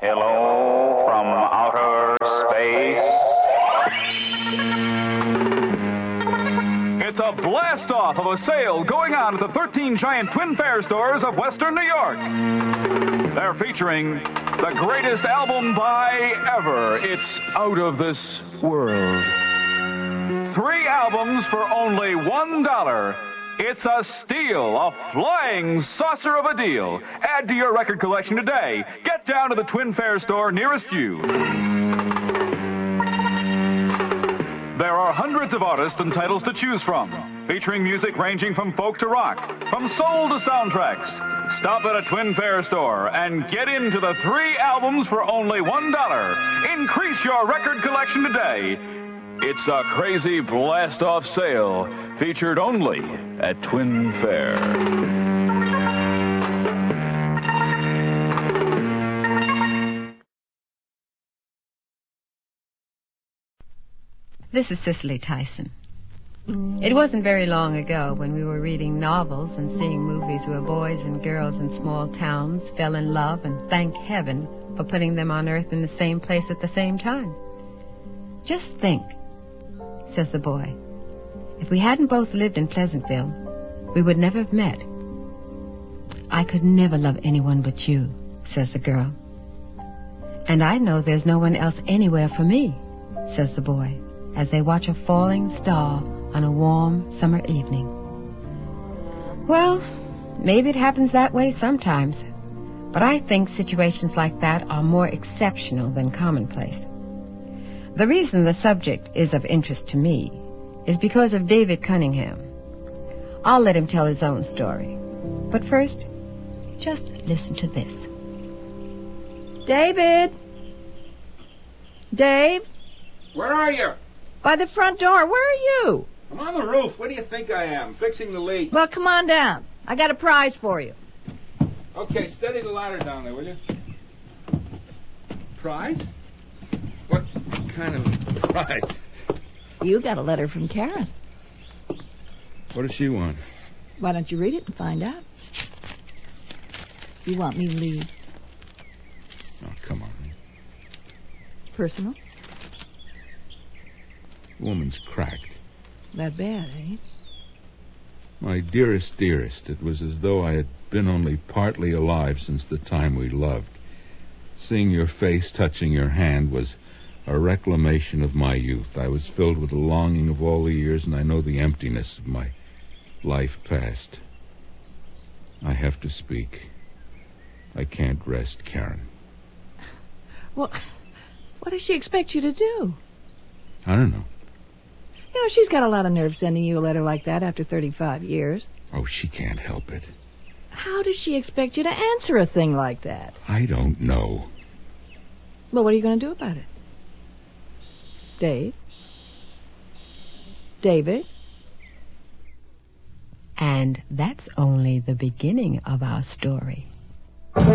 Hello from outer space. It's a blast-off of a sale going on at the 13 giant Twin Fair stores of Western New York. They're featuring the greatest album by ever. It's Out of This World. 3 albums for only $1. It's a steal, a flying saucer of a deal. Add to your record collection today. Get down to the Twin Fair store nearest you. There are hundreds of artists and titles to choose from, featuring music ranging from folk to rock, from soul to soundtracks. Stop at a Twin Fair store and get into the 3 albums for only $1. Increase your record collection today. It's a crazy blast-off sale, featured only at Twin Fair. This is Cicely Tyson. It wasn't very long ago when we were reading novels and seeing movies where boys and girls in small towns fell in love and thanked heaven for putting them on earth in the same place at the same time. Just think, says the boy, if we hadn't both lived in Pleasantville, we would never have met. I could never love anyone but you, says the girl. And I know there's no one else anywhere for me, says the boy, as they watch a falling star on a warm summer evening. Well, maybe it happens that way sometimes, but I think situations like that are more exceptional than commonplace. The reason the subject is of interest to me is because of David Cunningham. I'll let him tell his own story. But first, just listen to this. David? Dave? Where are you? By the front door. Where are you? I'm on the roof. Where do you think I am? Fixing the leak. Well, come on down. I got a prize for you. Okay, steady the ladder down there, will you? Prize? What kind of prize? You got a letter from Karen. What does she want? Why don't you read it and find out? You want me to leave? Oh, come on. Personal? The woman's cracked. That bad, eh? My dearest, dearest, it was as though I had been only partly alive since the time we loved. Seeing your face touching your hand was a reclamation of my youth. I was filled with the longing of all the years, and I know the emptiness of my life past. I have to speak. I can't rest, Karen. Well, what does she expect you to do? I don't know. You know, she's got a lot of nerve sending you a letter like that after 35 years. Oh, she can't help it. How does she expect you to answer a thing like that? I don't know. Well, what are you going to do about it? Dave? David? And that's only the beginning of our story.